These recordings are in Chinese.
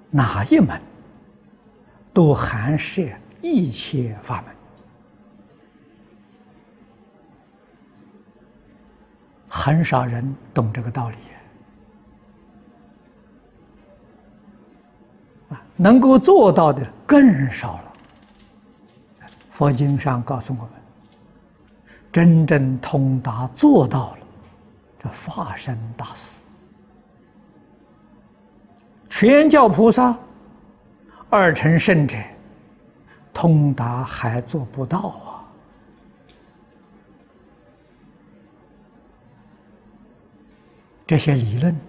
哪一门都含摄一切法门，很少人懂这个道理能够做到的更少了。佛经上告诉我们，真正通达做到了，这法身大士、全教菩萨、二乘圣者，通达还做不到啊！这些理论、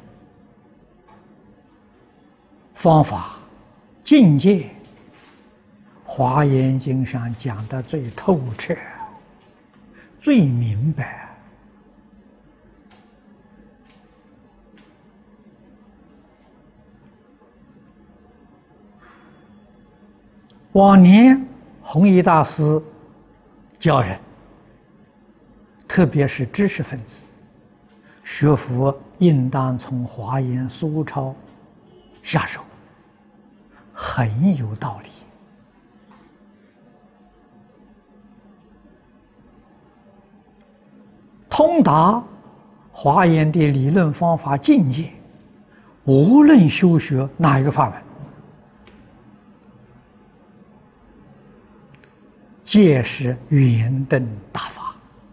方法、境界，《华严经》上讲得最透彻、最明白。往年弘一大师教人，特别是知识分子，学佛应当从华严苏钞下手，很有道理。通达华严的理论方法境界，无论修学哪一个法门，皆是圆顿大法。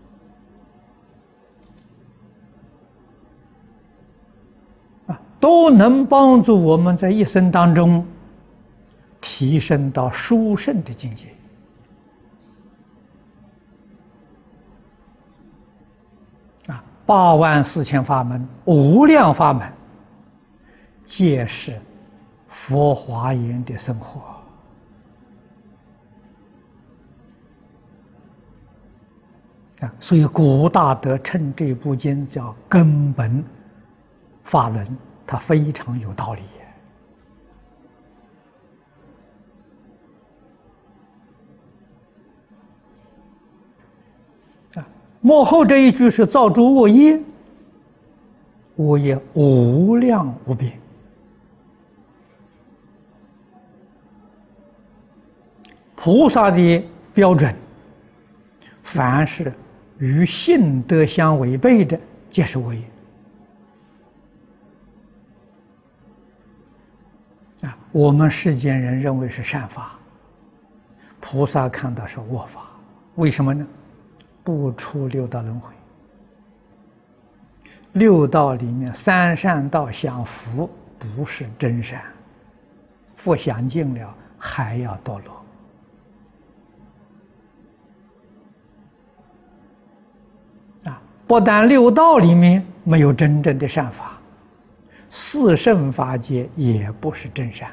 都能帮助我们在一生当中提升到殊胜的境界。84000法门、无量法门，皆是佛华严的生活。所以古大德称这部经叫根本法轮，它非常有道理。末后这一句是造诸恶业，恶业无量无边。菩萨的标准，凡是与性德相违背的，皆是恶业。我们世间人认为是善法，菩萨看到是恶法。为什么呢？不出六道轮回。六道里面三善道享福，不是真善，福享尽了还要堕落。不但六道里面没有真正的善法，四圣法界也不是真善。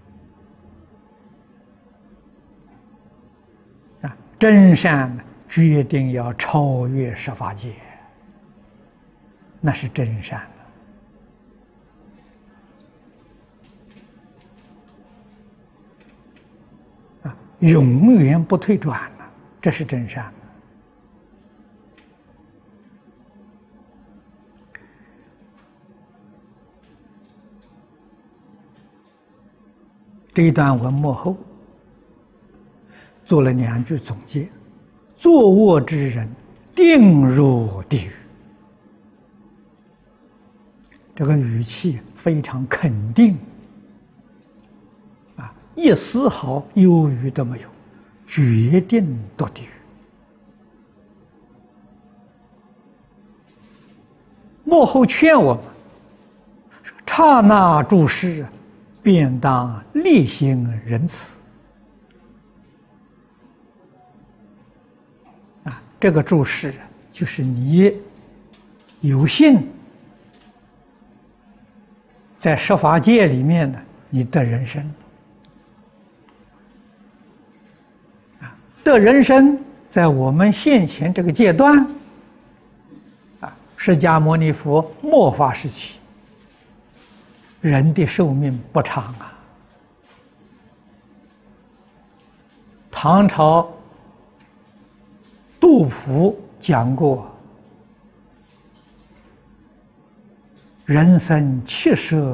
真善决定要超越十法界，那是真善永远不退转了，这是真善。这一段文末后做了2句总结：作恶之人定入地狱。这个语气非常肯定，一丝毫忧郁都没有，决定堕地狱。末后劝我们说：刹那诸事，便当力行仁慈。这个注释就是你有幸在十法界里面呢，你得人身。得人身，在我们现前这个阶段，释迦牟尼佛末法时期，人的寿命不长啊。唐朝杜甫讲过：人生70